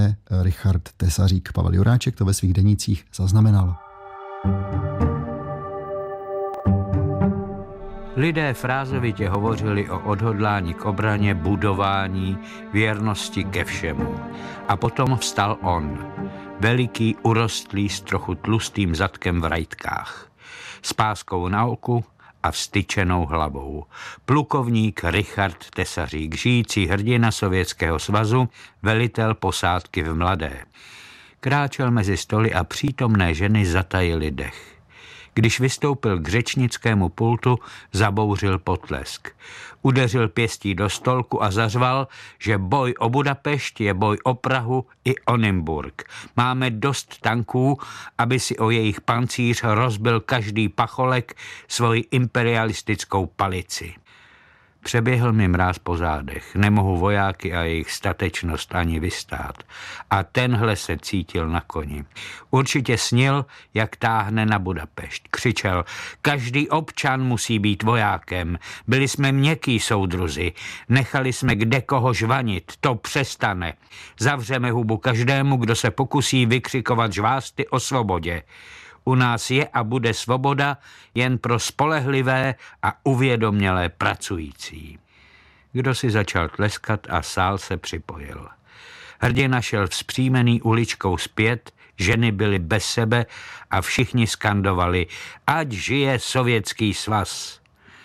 jmenuje Richard Tesařík. Pavel Juráček to ve svých denících zaznamenal. Lidé frázovitě hovořili o odhodlání k obraně, budování, věrnosti ke všemu. A potom vstal on, veliký, urostlý, s trochu tlustým zadkem v rajtkách, s páskou na oku a vztyčenou hlavou. Plukovník Richard Tesařík, žijící hrdina Sovětského svazu, velitel posádky v Mladé. Kráčel mezi stoly a přítomné ženy zatajily dech. Když vystoupil k řečnickému pultu, zabouřil potlesk. Udeřil pěstí do stolku a zařval, že boj o Budapešť je boj o Prahu i o Nymburk. Máme dost tanků, aby si o jejich pancíř rozbil každý pacholek svoji imperialistickou palici. Přeběhl mi mráz po zádech, nemohu vojáky a jejich statečnost ani vystát. A tenhle se cítil na koni. Určitě snil, jak táhne na Budapešť. Křičel, každý občan musí být vojákem. Byli jsme měkký soudruzi, nechali jsme kde koho žvanit, to přestane. Zavřeme hubu každému, kdo se pokusí vykřikovat žvásty o svobodě. U nás je a bude svoboda jen pro spolehlivé a uvědomělé pracující. Kdo si začal tleskat a sál se připojil. Hrdina šel vzpřímený uličkou zpět, ženy byly bez sebe a všichni skandovali, ať žije Sovětský svaz.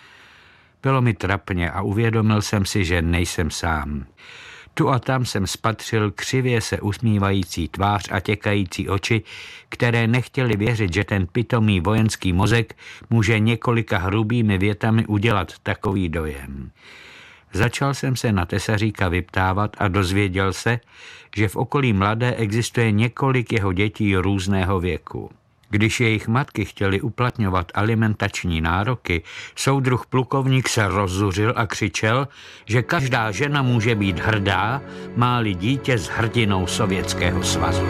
Bylo mi trapně a uvědomil jsem si, že nejsem sám. Tu a tam jsem spatřil křivě se usmívající tvář a těkající oči, které nechtěli věřit, že ten pitomý vojenský mozek může několika hrubými větami udělat takový dojem. Začal jsem se na Tesaříka vyptávat a dozvěděl se, že v okolí Mladé existuje několik jeho dětí různého věku. Když jejich matky chtěly uplatňovat alimentační nároky, soudruh plukovník se rozzuřil a křičel, že každá žena může být hrdá, má-li dítě s hrdinou Sovětského svazu.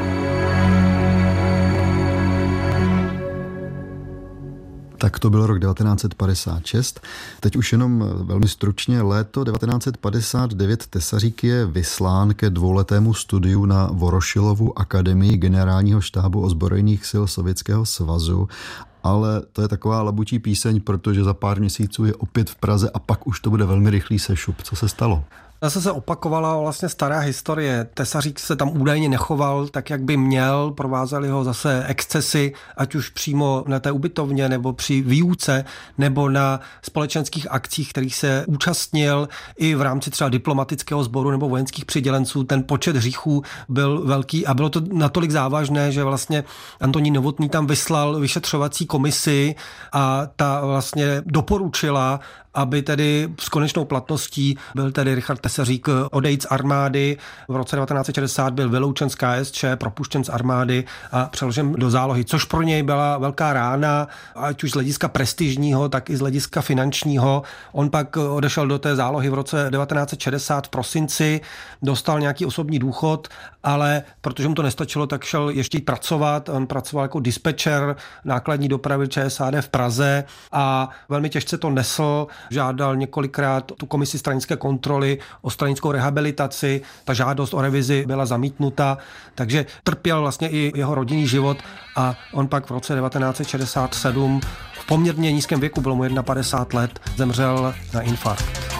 Tak to byl rok 1956. Teď už jenom velmi stručně léto 1959 Tesařík je vyslán ke dvouletému studiu na Vorošilovu akademii generálního štábu ozbrojených sil Sovětského svazu. Ale to je taková labutí píseň, protože za pár měsíců je opět v Praze a pak už to bude velmi rychlý sešup. Co se stalo? Zase se opakovala vlastně stará historie. Tesařík se tam údajně nechoval tak, jak by měl, provázeli ho zase excesy, ať už přímo na té ubytovně, nebo při výuce, nebo na společenských akcích, kterých se účastnil i v rámci třeba diplomatického sboru nebo vojenských přidělenců. Ten počet hříchů byl velký a bylo to natolik závažné, že vlastně Antonín Novotný tam vyslal vyšetřovací komisi a ta vlastně doporučila, aby tedy s konečnou platností byl tedy Richard Tesařík odejít z armády. V roce 1960 byl vyloučen z KSČ, propuštěn z armády a přeložen do zálohy, což pro něj byla velká rána, ať už z hlediska prestižního, tak i z hlediska finančního. On pak odešel do té zálohy v roce 1960 v prosinci, dostal nějaký osobní důchod, ale protože mu to nestačilo, tak šel ještě pracovat. On pracoval jako dispečer nákladní dopravy ČSAD v Praze a velmi těžce to nesl. Žádal několikrát tu komisi stranické kontroly o stranickou rehabilitaci. Ta žádost o revizi byla zamítnuta, takže trpěl vlastně i jeho rodinný život a on pak v roce 1967 v poměrně nízkém věku, bylo mu 51 let, zemřel na infarkt.